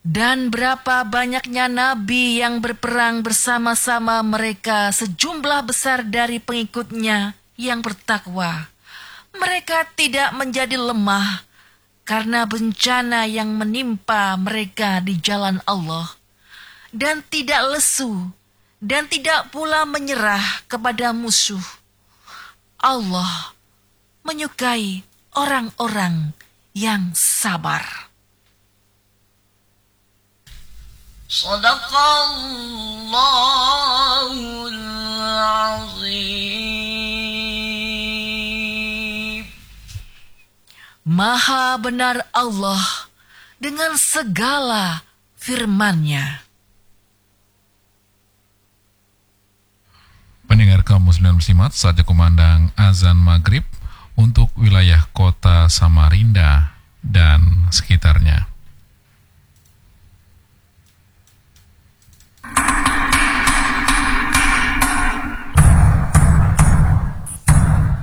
Dan berapa banyaknya nabi yang berperang bersama-sama mereka sejumlah besar dari pengikutnya yang bertakwa. Mereka tidak menjadi lemah karena bencana yang menimpa mereka di jalan Allah, dan tidak lesu dan tidak pula menyerah kepada musuh. Allah menyukai orang-orang yang sabar. Shadaqallahul azim. Maha benar Allah dengan segala firman-Nya. Pendengar kaum muslimin muslimat, saatnya kumandang azan maghrib untuk wilayah kota Samarinda dan sekitarnya.